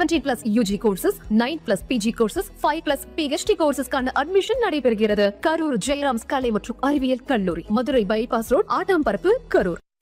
17+ UG courses, 9+ PG courses, 5+ PhD courses கான admission நடைபெறுகிறது. கரூர் ஜெயராம்ஸ் கலை மற்றும் அறிவியல் கல்லூரி, மதுரை பைபாஸ் ரோட், ஆட்டாம்பரப்பு, கரூர்.